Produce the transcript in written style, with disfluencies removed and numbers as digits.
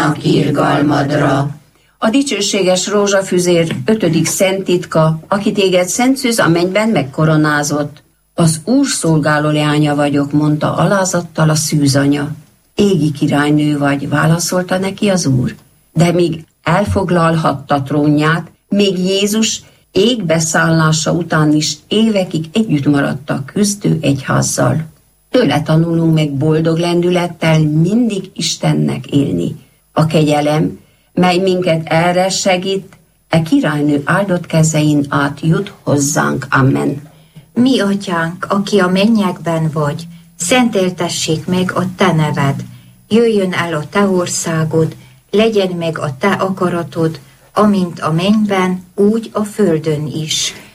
irgalmadra. A dicsőséges rózsafüzér 5. szent titka, aki téged Szent Szűz a mennyben megkoronázott. Az Úr szolgáló leánya vagyok, mondta alázattal a szűzanya. Égi királynő vagy, válaszolta neki az Úr. De míg elfoglalhatta trónját, még Jézus égbeszállása után is évekig együtt maradtak küzdő egyházzal. Tőle tanulunk meg boldog lendülettel mindig Istennek élni. A kegyelem, mely minket erre segít, e királynő áldott kezein át jut hozzánk. Amen. Mi atyánk, aki a mennyekben vagy, szenteltessék meg a te neved, jöjjön el a te országod, legyen meg a te akaratod, amint a mennyben, úgy a földön is.